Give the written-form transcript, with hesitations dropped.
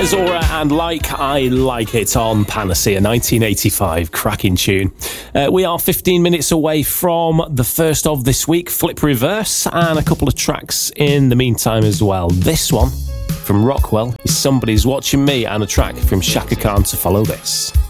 Zora and Like I Like It on Panacea 1985. Cracking tune. We are 15 minutes away from the first of this week, Flip Reverse, and a couple of tracks in the meantime as well. This one from Rockwell is Somebody's Watching Me, and a track from Shaka Khan to follow this.